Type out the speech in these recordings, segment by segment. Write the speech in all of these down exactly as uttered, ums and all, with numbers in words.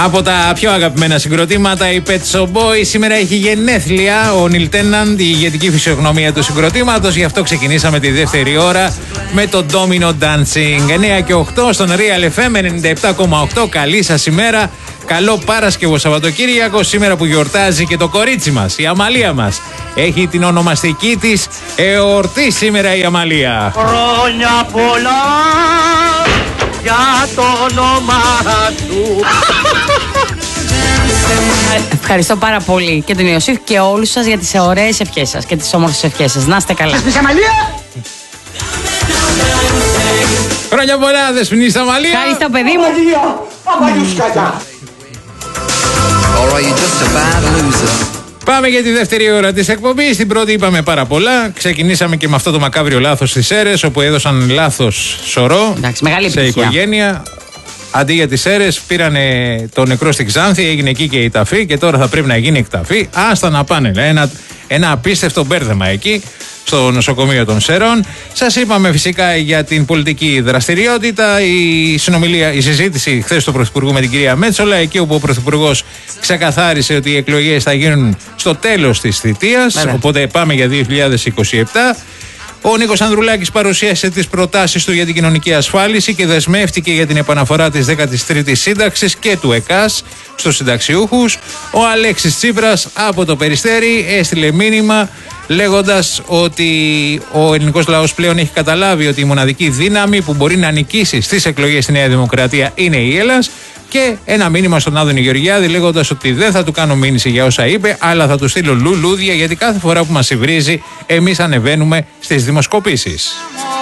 Από τα πιο αγαπημένα συγκροτήματα, η Pet Shop Boys. Σήμερα έχει γενέθλια ο Neil Tennant, η ηγετική φυσιογνωμία του συγκροτήματος. Γι' αυτό ξεκινήσαμε τη δεύτερη ώρα με το Domino Dancing. εννιά και οκτώ στον Real εφ εμ ενενήντα επτά κόμμα οκτώ. Καλή σας ημέρα. Καλό Παρασκευό Σαββατοκύριακο. Σήμερα που γιορτάζει και το κορίτσι μας, η Αμαλία μας. Έχει την ονομαστική της εορτή σήμερα η Αμαλία. Χρόνια πολλά για το όνομα του. Ευχαριστώ πάρα πολύ και τον Ιωσήφ και όλους σας για τις ωραίες ευχές σας και τις όμορφες ευχές σας. Να είστε καλά. Χρόνια πολλά, Δεσποινή στα Αμαλία. Ευχαριστώ, παιδί μου. Πάμε για τη δεύτερη ώρα της εκπομπής. Στην πρώτη είπαμε πάρα πολλά. Ξεκινήσαμε και με αυτό το μακάβριο λάθος στις Σέρρες, όπου έδωσαν λάθος σωρό. Εντάξει, μεγάλη σε επιτυχία. οικογένεια. Αντί για τις Σέρρες πήρανε το νεκρό στην Ξάνθη, έγινε εκεί και η ταφή και τώρα θα πρέπει να γίνει εκταφή. Άστα να πάνε. Ένα, ένα απίστευτο μπέρδεμα εκεί στο νοσοκομείο των Σέρων. Σας είπαμε φυσικά για την πολιτική δραστηριότητα, η συνομιλία, η συζήτηση χθες του Πρωθυπουργού με την κυρία Μέτσολα, εκεί όπου ο Πρωθυπουργός ξεκαθάρισε ότι οι εκλογές θα γίνουν στο τέλος της θητείας. Βέβαια. Οπότε πάμε για δύο χιλιάδες είκοσι επτά. Ο Νίκος Ανδρουλάκης παρουσίασε τις προτάσεις του για την κοινωνική ασφάλιση και δεσμεύτηκε για την επαναφορά της δέκατης τρίτης σύνταξης και του ΕΚΑΣ στους συνταξιούχους. Ο Αλέξης Τσίπρας από το Περιστέρι έστειλε μήνυμα λέγοντας ότι ο ελληνικός λαός πλέον έχει καταλάβει ότι η μοναδική δύναμη που μπορεί να νικήσει στις εκλογές στη Νέα Δημοκρατία είναι η Έλλας. Και ένα μήνυμα στον Άδωνη Γεωργιάδη λέγοντας ότι δεν θα του κάνω μήνυση για όσα είπε, αλλά θα του στείλω λουλούδια γιατί κάθε φορά που μας υβρίζει εμείς ανεβαίνουμε στις δημοσκοπήσεις.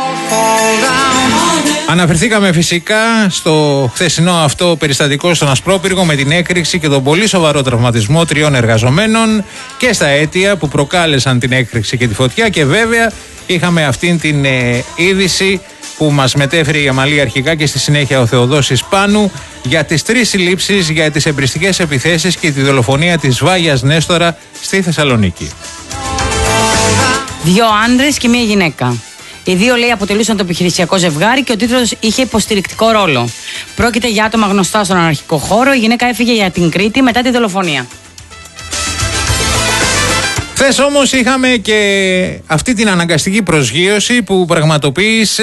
Αναφερθήκαμε φυσικά στο χθεσινό αυτό περιστατικό στον Ασπρόπυργο με την έκρηξη και τον πολύ σοβαρό τραυματισμό τριών εργαζομένων και στα αίτια που προκάλεσαν την έκρηξη και τη φωτιά, και βέβαια είχαμε αυτήν την ε, είδηση που μας μετέφερε η Αμαλία αρχικά και στη συνέχεια ο Θεοδόσης Πάνου για τις τρεις συλλήψεις για τις εμπριστικές επιθέσεις και τη δολοφονία της Βάγιας Νέστορα στη Θεσσαλονίκη. Δύο άντρες και μία γυναίκα. Οι δύο, λέει, αποτελούσαν το επιχειρησιακό ζευγάρι και ο τίτλος είχε υποστηρικτικό ρόλο. Πρόκειται για άτομα γνωστά στον αναρχικό χώρο. Η γυναίκα έφυγε για την Κρήτη μετά τη δολοφονία. Χθες όμως είχαμε και αυτή την αναγκαστική προσγείωση που πραγματοποίησε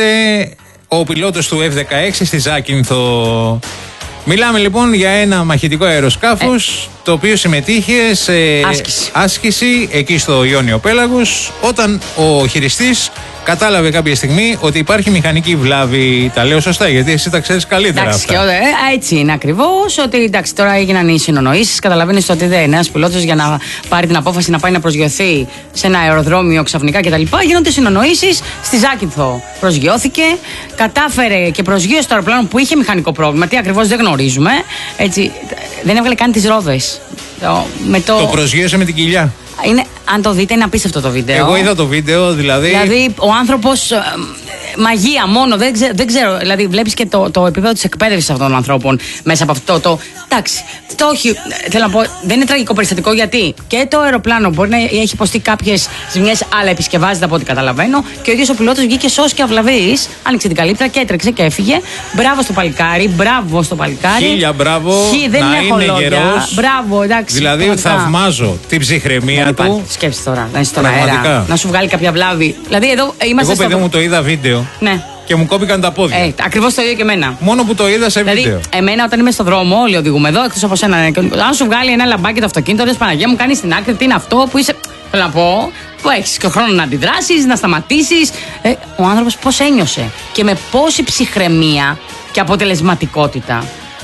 ο πιλότος του εφ δεκαέξι στη Ζάκυνθο. Μιλάμε λοιπόν για ένα μαχητικό αεροσκάφος ε. το οποίο συμμετείχε σε άσκηση. άσκηση εκεί στο Ιόνιο Πέλαγος, όταν ο χειριστής κατάλαβε κάποια στιγμή ότι υπάρχει μηχανική βλάβη. Τα λέω σωστά, γιατί εσύ τα ξέρεις καλύτερα. Εντάξει, αυτά. Και, ε, έτσι είναι ακριβώς. Ότι εντάξει, τώρα έγιναν οι συνονοήσεις. Καταλαβαίνεις ότι δεν είναι ένας πιλότος για να πάρει την απόφαση να πάει να προσγειωθεί σε ένα αεροδρόμιο ξαφνικά κτλ. Γίνονται συνονοήσεις. Στη Ζάκυνθο προσγειώθηκε. Κατάφερε και προσγείωσε το αεροπλάνο που είχε μηχανικό πρόβλημα. Τι ακριβώς δεν γνωρίζουμε. Έτσι, δεν έβγαλε καν τις ρόδες. Το, με το... το προσγείωσε με την κοιλιά. Είναι, αν το δείτε, είναι απίστευτο το βίντεο. Εγώ είδα το βίντεο, δηλαδή. Δηλαδή, ο άνθρωπος. Ε, μαγεία μόνο, δεν, ξέ, δεν ξέρω. Δηλαδή, βλέπεις και το, το επίπεδο της εκπαίδευσης αυτών των ανθρώπων μέσα από αυτό το. Εντάξει, το όχι. Θέλω να πω, δεν είναι τραγικό περιστατικό, γιατί και το αεροπλάνο μπορεί να έχει υποστεί κάποιες ζημιές, αλλά επισκευάζεται από ό,τι καταλαβαίνω. Και ο ίδιος ο πιλότος βγήκε σως και αυλαβής, άνοιξε την καλύπτρα και έτρεξε και έφυγε. Μπράβο στο παλικάρι, μπράβο στο παλικάρι. Χίλια μπράβο. Χι, δεν να έχω είναι λόγια. γερός. Μπράβο, εντάξει. Δηλαδή, πραγματικά θαυμάζω την ψυχραιμία του. Σκέψτε τώρα, να είσαι στον αέρα, να σου βγάλει κάποια βλάβη. Δηλαδή, εδώ είμαστε. Εγώ, παιδί στο... μου, το είδα βίντεο. Ναι. Και μου κόπηκαν τα πόδια. Ε, ακριβώς το ίδιο και εμένα. Μόνο που το είδα σε δηλαδή, βίντεο. Εμένα, όταν είμαι στο δρόμο, όλοι οδηγούμε εδώ, εκτός από σένα. Αν σου βγάλει ένα λαμπάκι το αυτοκίνητο, λες Παναγία μου, κάνει στην άκρη, τι είναι αυτό που είσαι. Θέλω να πω, που έχεις και χρόνο να αντιδράσεις, να σταματήσεις. Ε, ο άνθρωπος πώς ένιωσε και με πόση ψυχραιμία και αποτελεσματικότητα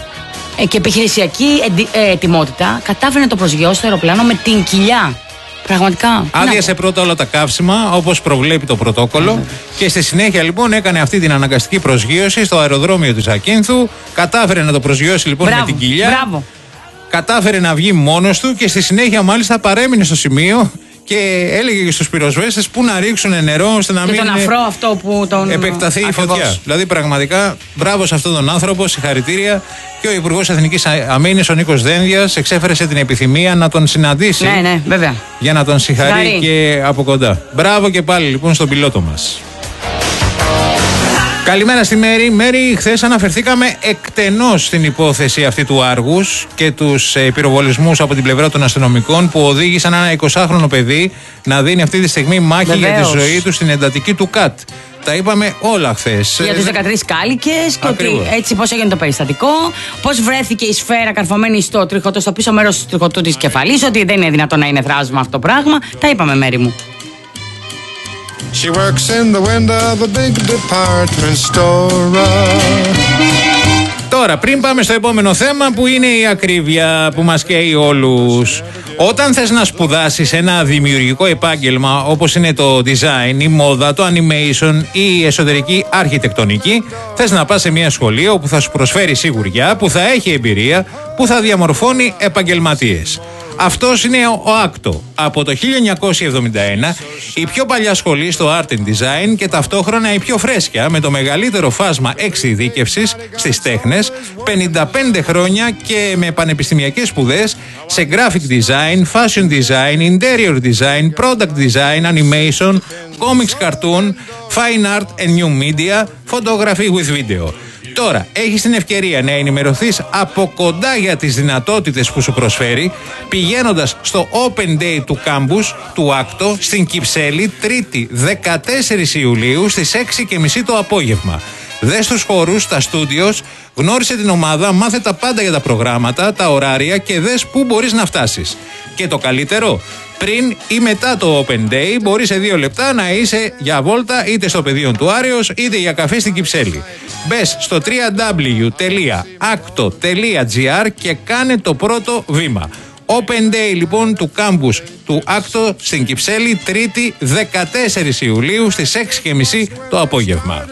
ε, και επιχειρησιακή ε, ετοιμότητα κατάφερε να το προσγειώσει το αεροπλάνο με την κοιλιά. Πραγματικά. Άδειασε πρώτα όλα τα καύσιμα, όπως προβλέπει το πρωτόκολλο. Mm. Και στη συνέχεια λοιπόν έκανε αυτή την αναγκαστική προσγείωση στο αεροδρόμιο της Ζακύνθου. Κατάφερε να το προσγειώσει λοιπόν μπράβο, με την κοιλιά. Μπράβο. Κατάφερε να βγει μόνος του και στη συνέχεια μάλιστα παρέμεινε στο σημείο και έλεγε και στους πυροσβέστες πού να ρίξουν νερό ώστε να και μην τον αφρό αυτό που τον επεκταθεί ακριβώς η φωτιά. Δηλαδή πραγματικά μπράβο σε αυτόν τον άνθρωπο, συγχαρητήρια. Και ο Υπουργός Εθνικής Αμήνης, ο Νίκος Δένδιας, εξέφρασε την επιθυμία να τον συναντήσει. Ναι, ναι, βέβαια. Για να τον συγχαρεί και από κοντά. Μπράβο και πάλι λοιπόν στον πιλότο μας. Καλημέρα στη Μέρη. Μέρη, χθες αναφερθήκαμε εκτενώς στην υπόθεση αυτή του Άργους και τους ε, πυροβολισμούς από την πλευρά των αστυνομικών που οδήγησαν ένα εικοσάχρονο παιδί να δίνει αυτή τη στιγμή μάχη Βεβαίως. για τη ζωή του στην εντατική του ΚΑΤ. Τα είπαμε όλα χθες. Για τους δεκατρείς κάλικες και ότι έτσι πώς έγινε το περιστατικό, πώς βρέθηκε η σφαίρα καρφωμένη στο τριχωτό, στο πίσω μέρος του τριχωτού της κεφαλής, ότι δεν είναι δυνατόν να είναι θράσμα αυτό το πράγμα. Τα είπαμε, Μέρη μου. She works in the window of a big department store. Τώρα, πριν πάμε στο επόμενο θέμα που είναι η ακρίβεια που μας καίει όλους. Όταν θες να σπουδάσεις ένα δημιουργικό επάγγελμα όπως είναι το design, η μόδα, το animation ή η εσωτερική αρχιτεκτονική, θες να πας σε μια σχολή όπου θα σου προσφέρει σιγουριά, που θα έχει εμπειρία, που θα διαμορφώνει επαγγελματίες. Αυτός είναι ο άκτο. Από το χίλια εννιακόσια εβδομήντα ένα η πιο παλιά σχολή στο Art and Design και ταυτόχρονα η πιο φρέσκια, με το μεγαλύτερο φάσμα εξειδίκευσης στις τέχνες, πενήντα πέντε χρόνια και με πανεπιστημιακές σπουδές σε graphic design, fashion design, interior design, product design, animation, comics cartoon, fine art and new media, photography with video. Τώρα, έχεις την ευκαιρία να ενημερωθείς από κοντά για τις δυνατότητες που σου προσφέρει, πηγαίνοντας στο Open Day του κάμπους του Άκτο στην Κυψέλη, Τρίτη δεκατέσσερις Ιουλίου στις έξι και μισή το απόγευμα. Δες τους χώρους, τα στούντιος, γνώρισε την ομάδα, μάθε τα πάντα για τα προγράμματα, τα ωράρια και δες πού μπορείς να φτάσεις. Και το καλύτερο, πριν ή μετά το Open Day μπορείς σε δύο λεπτά να είσαι για βόλτα είτε στο πεδίο του Άρεως είτε για καφέ στην Κυψέλη. Μπες στο double-u double-u double-u τελεία acto τελεία gr και κάνε το πρώτο βήμα. Open Day λοιπόν του κάμπους του Άκτο στην Κυψέλη, Τρίτη δεκατέσσερις Ιουλίου στις έξι και μισή το απόγευμα.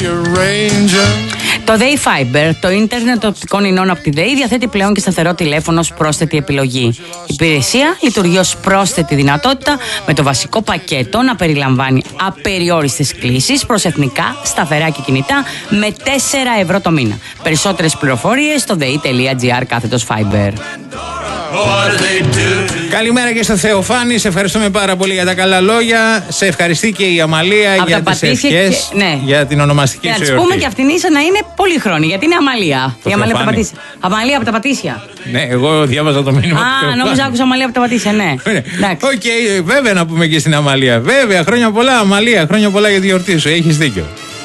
Το ΔΕΗ Fiber, το ίντερνετ οπτικών ινών από τη ΔΕΗ, διαθέτει πλέον και σταθερό τηλέφωνο ως πρόσθετη επιλογή. Η υπηρεσία λειτουργεί ως πρόσθετη δυνατότητα, με το βασικό πακέτο να περιλαμβάνει απεριόριστες κλήσεις προς εθνικά, σταθερά και κινητά με τέσσερα ευρώ το μήνα. Περισσότερες πληροφορίες στο dei.gr κάθετος Fiber. Καλημέρα και στο Θεοφάνη, σε ευχαριστούμε πάρα πολύ για τα καλά λόγια. Σε ευχαριστεί και η Αμαλία από για τις ευχές και... ναι. για την ονομαστική σου εορτή. Να πούμε και αυτήν ίσα να είναι πολύχρονη, γιατί είναι Αμαλία. Η Αμαλία από τα Πατήσια. Αμαλία από τα Πατήσια. Ναι, εγώ διάβαζα το μήνυμα. Α, νόμιζα άκουσα Αμαλία από τα Πατήσια, ναι. Οκ, okay, βέβαια να πούμε και στην Αμαλία. Βέβαια, χρόνια πολλά Αμαλία, χρόνια πολλά για τη γιορτή σου. Έχεις δίκιο.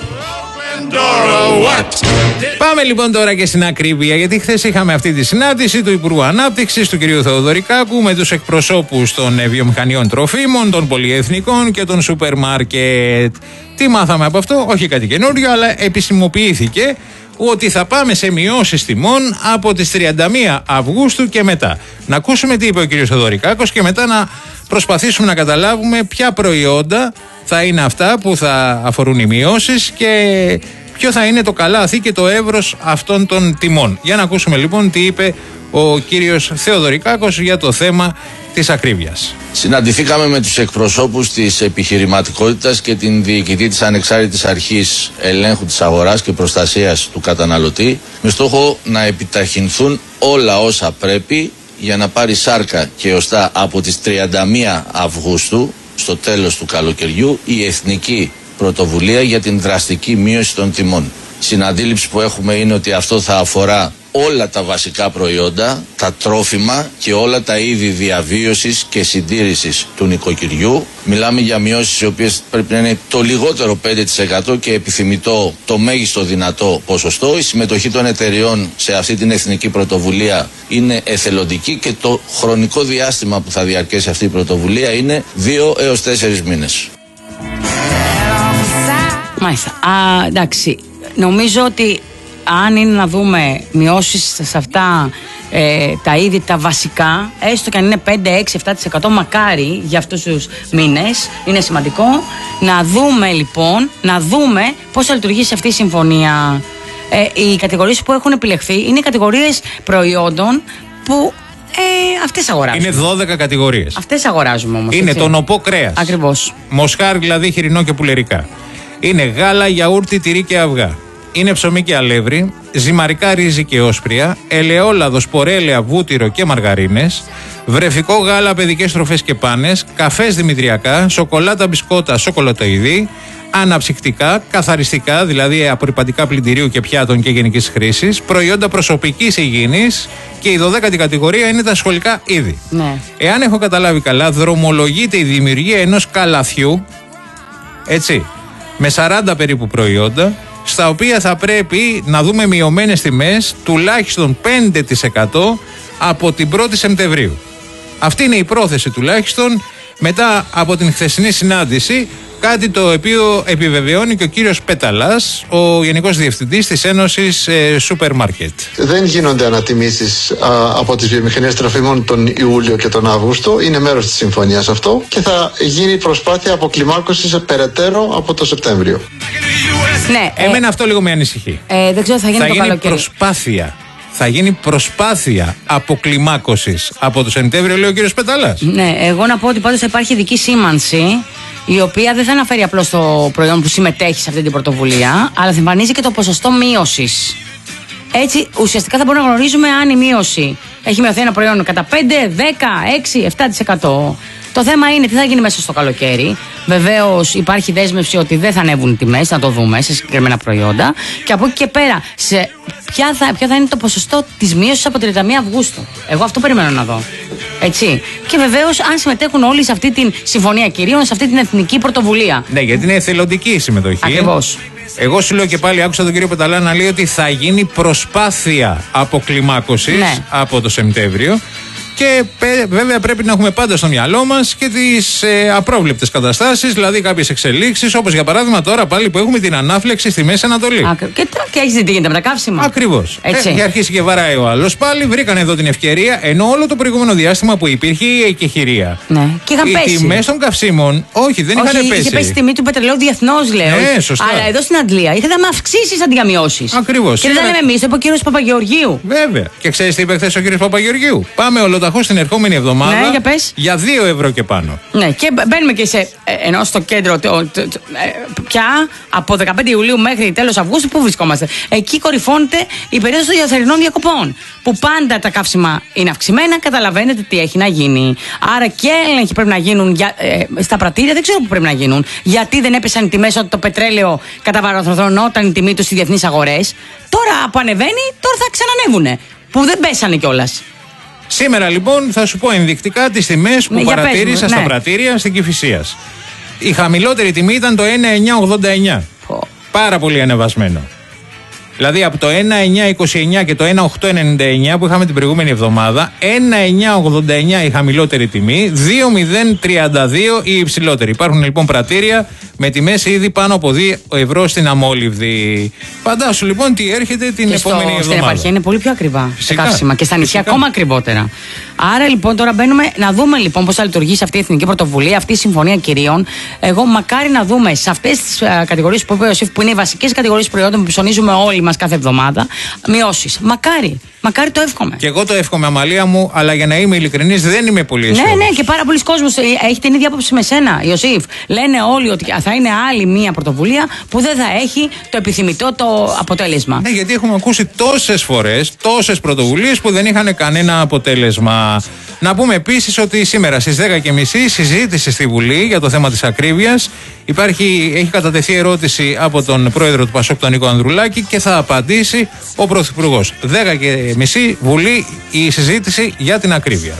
Πάμε λοιπόν τώρα και στην ακρίβεια, γιατί χθες είχαμε αυτή τη συνάντηση του Υπουργού Ανάπτυξης, του κ. Θεοδωρικάκου, με τους εκπροσώπους των βιομηχανιών τροφίμων, των πολυεθνικών και των σούπερ μάρκετ. Τι μάθαμε από αυτό? Όχι κάτι καινούριο, αλλά επισημοποιήθηκε ότι θα πάμε σε μειώσεις τιμών από τις τριάντα μία Αυγούστου και μετά. Να ακούσουμε τι είπε ο κ. Θεοδωρικάκος και μετά να προσπαθήσουμε να καταλάβουμε ποια προϊόντα θα είναι αυτά που θα αφορούν οι μειώσεις και ποιο θα είναι το καλάθι και το εύρος αυτών των τιμών. Για να ακούσουμε λοιπόν τι είπε ο κύριος Θεοδωρικάκος για το θέμα της ακρίβειας. Συναντηθήκαμε με τους εκπροσώπους της επιχειρηματικότητας και την διοικητή της Ανεξάρτητης Αρχής Ελέγχου της Αγοράς και Προστασίας του Καταναλωτή, με στόχο να επιταχυνθούν όλα όσα πρέπει για να πάρει σάρκα και οστά από τις τριάντα μία Αυγούστου, στο τέλος του καλοκαιριού, η Εθνική Πρωτοβουλία για την δραστική μείωση των τιμών. Συναντήληψη που έχουμε είναι ότι αυτό θα αφορά όλα τα βασικά προϊόντα, τα τρόφιμα και όλα τα είδη διαβίωσης και συντήρησης του νοικοκυριού. Μιλάμε για μειώσεις οι οποίες πρέπει να είναι το λιγότερο πέντε τοις εκατό και επιθυμητό το μέγιστο δυνατό ποσοστό. Η συμμετοχή των εταιριών σε αυτή την εθνική πρωτοβουλία είναι εθελοντική και το χρονικό διάστημα που θα διαρκέσει αυτή η πρωτοβουλία είναι δύο έως τέσσερις μήνες. Μάλιστα. Α, εντάξει. Νομίζω ότι αν είναι να δούμε μειώσεις σε αυτά ε, τα είδη τα βασικά, έστω και αν είναι πέντε, έξι, επτά τοις εκατό, μακάρι για αυτούς τους μήνες, είναι σημαντικό να δούμε λοιπόν, να δούμε πώς θα λειτουργήσει αυτή η συμφωνία. Ε, οι κατηγορίες που έχουν επιλεχθεί είναι οι κατηγορίες προϊόντων που ε, αυτές αγοράζουμε. Είναι δώδεκα κατηγορίες. Αυτές αγοράζουμε όμως. Είναι έτσι. το νοπό κρέας. Ακριβώς. Μοσχάρι δηλαδή, χοιρινό και πουλερικά. Είναι γάλα, γιαούρτι, τυρί και αυγά. Είναι ψωμί και αλεύρι, ζυμαρικά ρύζι και όσπρια, ελαιόλαδο, σπορέλαια, βούτυρο και μαργαρίνες, βρεφικό γάλα, παιδικές τροφές και πάνες, καφές δημητριακά, σοκολάτα, μπισκότα, σοκολατοειδή, αναψυκτικά, καθαριστικά, δηλαδή απορρυπαντικά πλυντηρίου και πιάτων και γενικής χρήσης, προϊόντα προσωπικής υγιεινής και η δωδέκατη κατηγορία είναι τα σχολικά είδη. Ναι. Εάν έχω καταλάβει καλά, δρομολογείται η δημιουργία ενός καλαθιού, έτσι, με σαράντα περίπου προϊόντα, στα οποία θα πρέπει να δούμε μειωμένες τιμές τουλάχιστον πέντε τοις εκατό από την πρώτη Σεπτεμβρίου. Αυτή είναι η πρόθεση τουλάχιστον μετά από την χθεσινή συνάντηση, κάτι το οποίο επιβεβαιώνει και ο κύριος Πέταλας, ο Γενικός Διευθυντής της Ένωσης ε, Σούπερ Μάρκετ. Δεν γίνονται ανατιμήσεις α, από τις βιομηχανίες τροφίμων τον Ιούλιο και τον Αύγουστο, είναι μέρος της συμφωνίας αυτό και θα γίνει προσπάθεια αποκλιμάκωσης περαιτέρω από το Σεπτέμβριο. Ναι, Εμένα ε, αυτό λίγο με ανησυχεί. ε, δεν ξέρω, θα γίνει θα το γίνει καλοκαίρι. προσπάθεια. Θα γίνει προσπάθεια αποκλιμάκωσης από το Σεπτέμβριο, λέει ο κύριος Πεταλάς. Ναι, εγώ να πω ότι πάντως θα υπάρχει ειδική σήμανση, η οποία δεν θα αναφέρει απλώς το προϊόν που συμμετέχει σε αυτή την πρωτοβουλία, αλλά θα εμφανίζει και το ποσοστό μείωσης. Έτσι, ουσιαστικά θα μπορούμε να γνωρίζουμε αν η μείωση έχει μειωθεί ένα προϊόν κατά πέντε, δέκα, έξι, επτά τοις εκατό. Το θέμα είναι τι θα γίνει μέσα στο καλοκαίρι. Βεβαίως υπάρχει δέσμευση ότι δεν θα ανέβουν οι τιμές, να το δούμε σε συγκεκριμένα προϊόντα. Και από εκεί και πέρα, σε ποια, θα, ποια θα είναι το ποσοστό της μείωσης από τριάντα μία Αυγούστου. Εγώ αυτό περιμένω να δω. Έτσι. Και βεβαίως αν συμμετέχουν όλοι σε αυτή την συμφωνία κυρίων, σε αυτή την εθνική πρωτοβουλία. Ναι, γιατί είναι εθελοντική η συμμετοχή. Ακριβώς. Εγώ σου λέω και πάλι, άκουσα τον κύριο Πεταλά να λέει ότι θα γίνει προσπάθεια αποκλιμάκωσης Ναι. από το Σεπτέμβριο. Και βέβαια πρέπει να έχουμε πάντα στο μυαλό μας και τις ε, απρόβλεπτες καταστάσεις, δηλαδή κάποιες εξελίξεις, όπως για παράδειγμα τώρα πάλι που έχουμε την ανάφλεξη στη Μέση Ανατολή. Ακ, και τώρα και έχεις δει τι γίνεται με τα καύσιμα. Ακριβώς. Έτσι. Έχει αρχίσει και βαράει ο άλλος πάλι, βρήκαν εδώ την ευκαιρία, ενώ όλο το προηγούμενο διάστημα που υπήρχε η εκεχηρία. Ναι. Και είχαν οι πέσει. Οι τιμές των καυσίμων, όχι, δεν όχι, είχαν πέσει. είχε πέσει η τιμή του πετρελαίου διεθνώς, λέω. Ναι, σωστά. Αλλά εδώ στην Αγγλία είχαμε αυξήσεις αντί για μειώσεις. Ακριβώς. Και δεν Σήμερα- λέμε εμείς, το είπε ο κύριος Παπαγεωργίου. Βέβαια. Και ξέρεις τι είπε χθες ο κύριος Παπαγεωργίου. Πάμε ολοταχώς την ερχόμενη εβδομάδα Ναι, για πες. για δύο ευρώ και πάνω. Ναι, και μπαίνουμε και σε, ε, ενώ στο κέντρο, το, το, το, ε, πια από δεκαπέντε Ιουλίου μέχρι τέλος Αυγούστου, πού βρισκόμαστε. Εκεί κορυφώνεται η περίοδος των θερινών διακοπών. Που πάντα τα καύσιμα είναι αυξημένα, καταλαβαίνετε τι έχει να γίνει. Άρα και έλεγχοι πρέπει να γίνουν για, ε, στα πρατήρια, δεν ξέρω πού πρέπει να γίνουν. Γιατί δεν έπεσαν οι τιμές όταν το πετρέλαιο καταβαροθρονόταν η τιμή του στις διεθνείς αγορές. Τώρα που ανεβαίνει, τώρα θα ξανανεύουνε. Που δεν πέσανε κιόλας. Σήμερα λοιπόν θα σου πω ενδεικτικά τις τιμές που Ναι, για πες παρατήρησα μου, στα ναι. πρατήρια στην Κηφισίας. Η χαμηλότερη τιμή ήταν το ένα χιλιάδες εννιακόσια ογδόντα εννιά. Πω. Πάρα πολύ ανεβασμένο. Δηλαδή από το ένα χιλιάδες εννιακόσια είκοσι εννιά και το ένα χιλιάδες οκτακόσια ενενήντα εννιά που είχαμε την προηγούμενη εβδομάδα, ένα χιλιάδες εννιακόσια ογδόντα εννιά η χαμηλότερη τιμή, δύο χιλιάδες τριάντα δύο η υψηλότερη. Υπάρχουν λοιπόν πρατήρια με τιμές ήδη πάνω από δύο ευρώ στην αμόλυβδη. Φαντάσου λοιπόν τι έρχεται την Και επόμενη στο, στην εβδομάδα. επαρχία είναι πολύ πιο ακριβά Φυσικά. τα καύσιμα και στα νησιά Φυσικά. ακόμα ακριβότερα. Άρα λοιπόν τώρα μπαίνουμε να δούμε λοιπόν πώς θα λειτουργήσει αυτή η εθνική πρωτοβουλία, αυτή η συμφωνία κυρίων. Εγώ μακάρι να δούμε σε αυτές τις uh, κατηγορίες που είπε ο Σιφ, που είναι οι βασικές κατηγορίες προϊόντων που ψωνίζουμε όλοι μας κάθε εβδομάδα, μειώσεις. Μακάρι. Μακάρι το εύχομαι. Και εγώ το εύχομαι, Αμαλία μου, αλλά για να είμαι ειλικρινής δεν είμαι πολύ Ναι, αισιόδοξος. ναι, και πάρα πολλοί κόσμος έχει την ίδια άποψη με σένα, Ιωσήφ. Λένε όλοι ότι θα είναι άλλη μία πρωτοβουλία που δεν θα έχει το επιθυμητό το αποτέλεσμα. Ναι, γιατί έχουμε ακούσει τόσες φορές, τόσες πρωτοβουλίες που δεν είχαν κανένα αποτέλεσμα. Να πούμε επίσης ότι σήμερα στις δέκα και μισή συζήτηση στη Βουλή για το θέμα της ακρίβειας. Υπάρχει, έχει κατατεθεί ερώτηση από τον πρόεδρο του Πασόκ, τον Νίκο Ανδρουλάκη, και θα απαντήσει ο Πρωθυπουργός. δέκα και μισή Βουλή η συζήτηση για την ακρίβεια.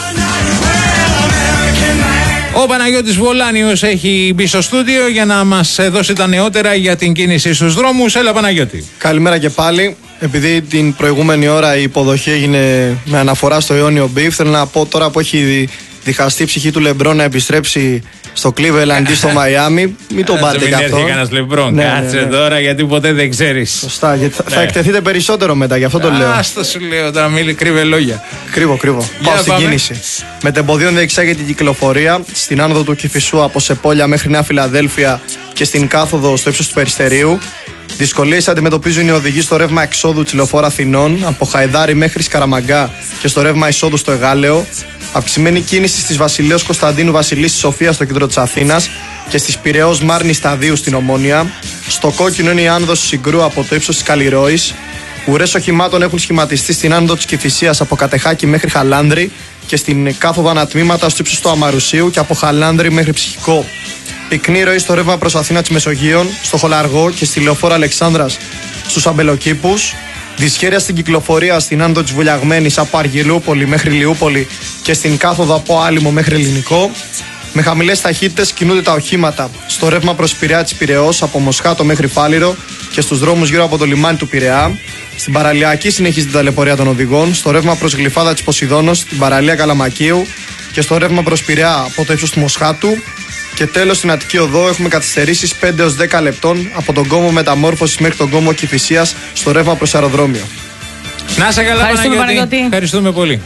Ο Παναγιώτης Βολάνιος έχει μπει στο στούντιο για να μας δώσει τα νεότερα για την κίνηση στους δρόμους. Έλα Παναγιώτη. Καλημέρα και πάλι. Επειδή την προηγούμενη ώρα η υποδοχή έγινε με αναφορά στο Ιόνιο Μπιφ, θέλω να πω τώρα που έχει διχαστεί η ψυχή του Λεμπρόν να επιστρέψει στο Cleveland αντί στο Μαϊάμι, μην τον πάρετε Μην κι έρθει αυτό. κανένας Λεμπρόν. Ναι, Κάτσε ναι, ναι. τώρα γιατί ποτέ δεν ξέρεις. Σωστά, γιατί θα, θα Ναι. εκτεθείτε περισσότερο μετά, γι' αυτό το λέω. Άστα σου λέω τώρα, μην κρύβε λόγια. Κρύβο, κρύβο. Για Πάω στην πάμε. κίνηση. Μετεμποδίων διεξάγεται η κυκλοφορία στην άνοδο του Κηφισού από Σεπόλια μέχρι Νέα Φιλαδέλφια και στην κάθοδο στο ύψος του Περιστερίου. Δυσκολίες αντιμετωπίζουν οι οδηγοί στο ρεύμα εξόδου της Λεωφόρου Αθηνών, από Χαϊδάρη μέχρι Σκαραμαγκά και στο ρεύμα εισόδου στο Εγάλεο. Αυξημένη κίνηση στις Βασιλέως Κωνσταντίνου Βασιλής στη Σοφία στο κέντρο της Αθήνας και στις Πειραιώς Μάρνη Σταδίου στην Ομόνια. Στο κόκκινο είναι η άνοδος του Συγκρού από το ύψος της Καλλιρόης. Ουρές οχημάτων έχουν σχηματιστεί στην άνοδο της Κηφισίας από Κατεχάκη μέχρι Χαλάνδρη και στην κάθοδο ανατμήματα στο ύψος του Αμαρουσίου και από Χαλάνδρη μέχρι Ψυχικό. Πυκνή ροή στο ρεύμα προς Αθήνα της Μεσογείων, στο Χολαργό και στη λεωφόρο Αλεξάνδρας στους Αμπελοκήπους. Δυσχέρεια στην κυκλοφορία στην άνοδο της Βουλιαγμένης από Αργυλούπολη μέχρι Λιούπολη και στην κάθοδο από Άλυμο μέχρι Ελληνικό. Με χαμηλές ταχύτητες κινούνται τα οχήματα στο ρεύμα προς Πειραιά της Πειραιώς από Μοσχάτο μέχρι Φάληρο και στους δρόμους γύρω από το λιμάνι του Πειραιά. Στην παραλιακή συνεχίζει την ταλαιπωρία των οδηγών, στο ρεύμα προς Γλυφάδα της Ποσειδώνος, στην παραλία Καλαμακίου και στο ρεύμα προς Πειραιά από το ύψος του Μοσχάτου. Και τέλος στην Αττική Οδό έχουμε καθυστερήσεις πέντε έως δέκα λεπτών από τον κόμμο Μεταμόρφωσης μέχρι τον κόμμο Κηφισίας στο ρεύμα προς αεροδρόμιο. Να σε καλά, Παναγιώτη. Παναγιώτη. Ευχαριστούμε πολύ.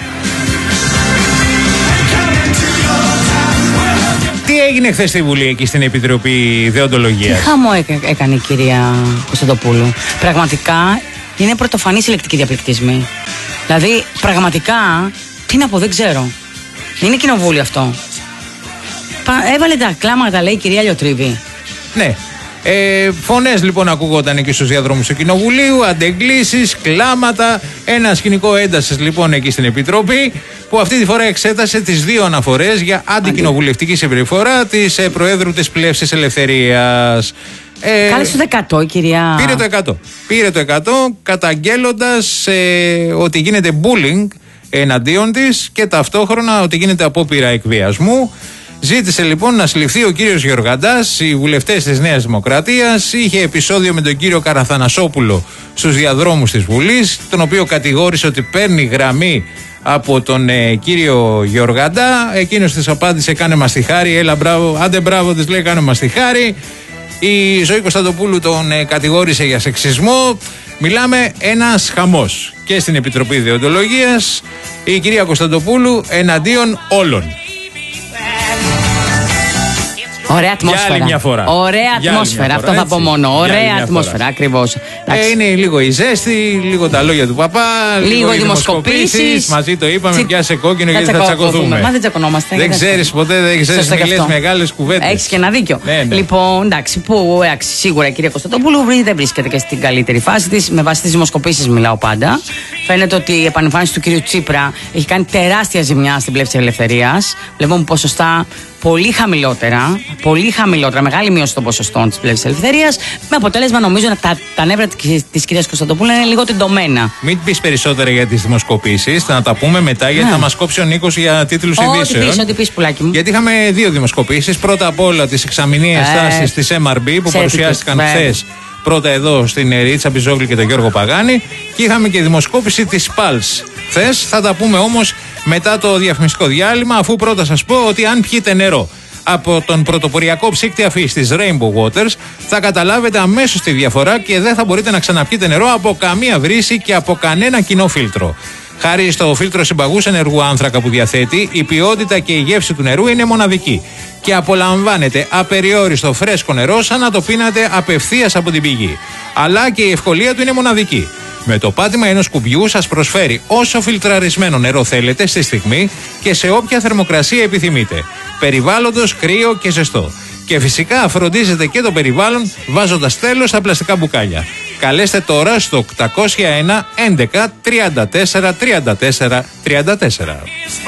Τι έγινε χθες στη Βουλή εκεί στην Επιτροπή Δεοντολογίας? Τι χαμό έκανε η κυρία Κωνσταντοπούλου. Πραγματικά είναι πρωτοφανής η λεκτική διαπληκτισμή. Δηλαδή πραγματικά, τι να πω, δεν ξέρω. Είναι κοινοβούλιο αυτό. Έβαλε τα κλάματα, λέει η κυρία Λιωτρίβη. Ναι. Ε, φωνές λοιπόν ακούγονταν εκεί στους διαδρόμους του Κοινοβουλίου, αντεγκλήσεις, κλάματα, ένα σκηνικό έντασης λοιπόν εκεί στην Επιτροπή, που αυτή τη φορά εξέτασε τις δύο αναφορές για αντικοινοβουλευτική συμπεριφορά της ε, Προέδρου της Πλεύσης Ελευθερίας. Ε, Κάλεσε το εκατό η κυρία. Πήρε το εκατό. Πήρε το εκατό καταγγέλλοντας ε, ότι γίνεται bullying εναντίον της και ταυτόχρονα ότι γίνεται απόπειρα εκβιασμού. Ζήτησε λοιπόν να συλληφθεί ο κύριος Γεωργαντάς, οι βουλευτές της Νέας Δημοκρατίας. Είχε επεισόδιο με τον κύριο Καραθανασόπουλο στους διαδρόμους της Βουλής, τον οποίο κατηγόρησε ότι παίρνει γραμμή από τον ε, κύριο Γεωργαντά. Εκείνος της απάντησε: κάνε μας τη χάρη, έλα μπράβο, άντε μπράβο, της λέει, κάνε μας τη χάρη. Η Ζωή Κωνσταντοπούλου τον ε, κατηγόρησε για σεξισμό. Μιλάμε ένας χαμός και στην Επιτροπή Δεοντολογίας. Η κυρία Κωνσταντοπούλου εναντίον όλων. Ωραία ατμόσφαιρα. Για άλλη μια φορά. Ωραία ατμόσφαιρα, αυτό θα πω μόνο. Ωραία ατμόσφαιρα, ακριβώς. Ε, είναι λίγο η ζέστη, λίγο τα λόγια του παπά, λίγο, λίγο οι δημοσκοπήσεις. Μαζί το είπαμε, Τσι... πιάσε κόκκινο γιατί θα τσακωθούμε. Μα δεν τσακωνόμαστε. Δεν ξέρεις ποτέ, δεν ξέρεις να λες μεγάλες κουβέντες. Έχεις και ένα δίκιο. Ναι, ναι. Λοιπόν, εντάξει, που εντάξει, σίγουρα η κυρία Κωνσταντοπούλου δεν βρίσκεται και στην καλύτερη φάση της. Με βάση τις δημοσκοπήσεις μιλάω πάντα. Φαίνεται ότι η επανεμφάνιση του κυρίου Τσίπρα έχει κάνει τεράστια ζημιά στην Πλεύση Ελευθερίας. Βλέπουμε ποσοστά πολύ χαμηλότερα, πολύ χαμηλότερα, μεγάλη μείωση των ποσοστών της Πλεύσης Ελευθερίας, με αποτέλεσμα νομίζω να τα, τα νεύρα της κυρίας Κωνσταντοπούλου είναι λίγο τεντωμένα. Μην πεις περισσότερα για τις δημοσκοπήσεις, θα τα πούμε μετά, γιατί θα μας κόψει ο Νίκος για τίτλους ειδήσεων. Ό,τι πεις, ό,τι πεις, πουλάκι μου. Γιατί είχαμε δύο δημοσκοπήσεις. Πρώτα απ' όλα τις εξαμηνίες ε, τάσεις της εμ αρ μπι που παρουσιάστηκαν χθες. Πρώτα εδώ στην Ρίτσα Μπιζόγλη και τον Γιώργο Παγάνη, και είχαμε και δημοσκόπηση της Pulse χθες. Θα τα πούμε όμως μετά το διαφημιστικό διάλειμμα, αφού πρώτα σας πω ότι αν πιείτε νερό από τον πρωτοποριακό ψύκτη αφής της Rainbow Waters, θα καταλάβετε αμέσως τη διαφορά και δεν θα μπορείτε να ξαναπιείτε νερό από καμία βρύση και από κανένα κοινό φίλτρο. Χάρη στο φίλτρο συμπαγούς ενεργού άνθρακα που διαθέτει, η ποιότητα και η γεύση του νερού είναι μοναδική και απολαμβάνετε απεριόριστο φρέσκο νερό σαν να το πίνατε απευθείας από την πηγή. Αλλά και η ευκολία του είναι μοναδική. Με το πάτημα ενός κουμπιού σας προσφέρει όσο φιλτραρισμένο νερό θέλετε στη στιγμή και σε όποια θερμοκρασία επιθυμείτε. Περιβάλλοντος κρύο και ζεστό. Και φυσικά φροντίζετε και το περιβάλλον βάζοντας τέλος στα πλαστικά μπουκάλια. Καλέστε τώρα στο οκτακόσια ένα έντεκα τριάντα τέσσερα τριάντα τέσσερα τριάντα τέσσερα.